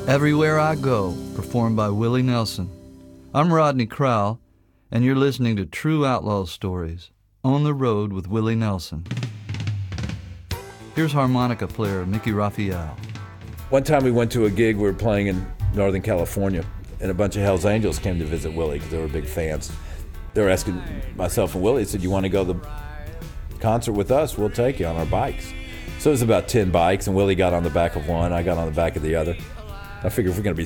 Everywhere I Go, performed by Willie Nelson. I'm Rodney Crowell, and you're listening to True Outlaw Stories, On the Road with Willie Nelson. Here's harmonica player Mickey Raphael. One time we went to a gig, we were playing in Northern California, and a bunch of Hells Angels came to visit Willie because they were big fans. They were asking myself and Willie, said, "You want to go to the concert with us? We'll take you on our bikes." So it was about 10 bikes, and Willie got on the back of one, I got on the back of the other. I figured if we're going to be